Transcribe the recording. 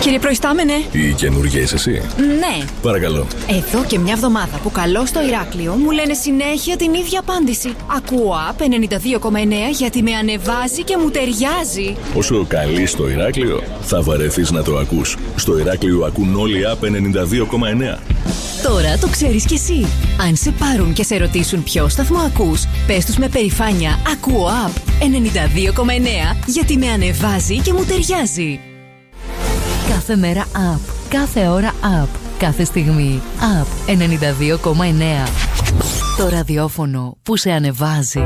Κύριε Προϊστάμενε. Η καινούργια είσαι εσύ? Ναι. Παρακαλώ. Εδώ και μια εβδομάδα που καλώ στο Ηράκλειο μου λένε συνέχεια την ίδια απάντηση. Ακούω ΑΠ 92,9 γιατί με ανεβάζει και μου ταιριάζει. Όσο καλείς στο Ηράκλειο, θα βαρεθείς να το ακούς. Στο Ηράκλειο ακούν όλοι ΑΠ 92,9. Τώρα το ξέρεις κι εσύ. Αν σε πάρουν και σε ρωτήσουν ποιο σταθμό ακούς, πες τους με περηφάνεια ακούω ΑΠ 92,9 γιατί με ανεβάζει και μου ταιριάζει. Κάθε μέρα ΑΠ, κάθε ώρα ΑΠ, κάθε στιγμή ΑΠ 92,9. Το ραδιόφωνο που σε ανεβάζει.